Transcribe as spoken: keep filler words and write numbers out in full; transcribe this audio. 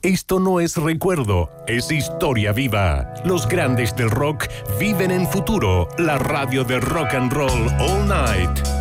Esto no es recuerdo, es historia viva. Los grandes del rock viven en futuro. La radio de rock and roll all night.